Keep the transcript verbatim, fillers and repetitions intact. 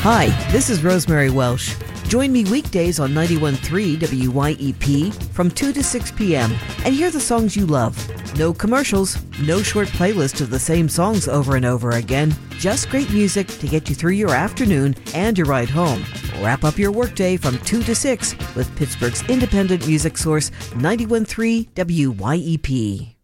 Hi, this is Rosemary Welsh. Join me weekdays on ninety-one point three W Y E P from two to six p.m. and hear the songs you love. No commercials, no short playlist of the same songs over and over again. Just great music to get you through your afternoon and your ride home. Wrap up your workday from two to six with Pittsburgh's independent music source, ninety-one point three W Y E P.